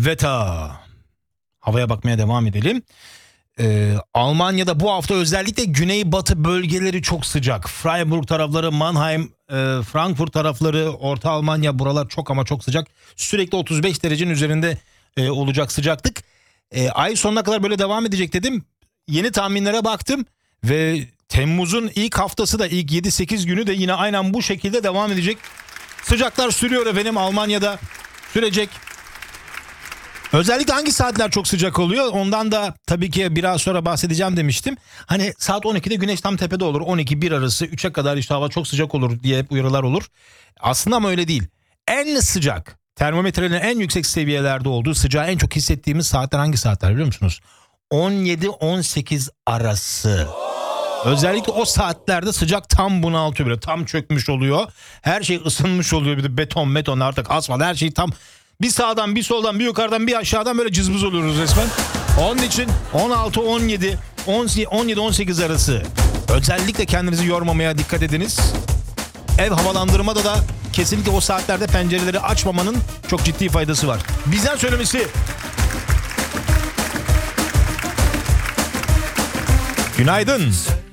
Wetter. Havaya bakmaya devam edelim. Almanya'da bu hafta özellikle güneybatı bölgeleri çok sıcak. Freiburg tarafları, Mannheim, Frankfurt tarafları, Orta Almanya, buralar çok ama çok sıcak. Sürekli 35 derecenin üzerinde olacak sıcaklık. Ay sonuna kadar böyle devam edecek dedim. Yeni tahminlere baktım ve Temmuz'un ilk haftası da ilk 7-8 günü de yine aynen bu şekilde devam edecek. Sıcaklar sürüyor efendim, Almanya'da sürecek. Özellikle hangi saatler çok sıcak oluyor? Ondan da tabii ki biraz sonra bahsedeceğim demiştim. Hani saat 12'de güneş tam tepede olur. 12-1 arası 3'e kadar işte hava çok sıcak olur diye uyarılar olur. Aslında ama öyle değil. En sıcak, termometrenin en yüksek seviyelerde olduğu, sıcağı en çok hissettiğimiz saatler hangi saatler biliyor musunuz? 17-18 arası. Özellikle o saatlerde sıcak tam bunaltıyor, böyle tam çökmüş oluyor. Her şey ısınmış oluyor, bir de beton artık, asfalt, her şey tam bir sağdan bir soldan bir yukarıdan bir aşağıdan böyle cızbız oluyoruz resmen. Onun için 16-17 arası özellikle kendinizi yormamaya dikkat ediniz. Ev havalandırmada da kesinlikle o saatlerde pencereleri açmamanın çok ciddi faydası var. Bizden söylemesi. Günaydın.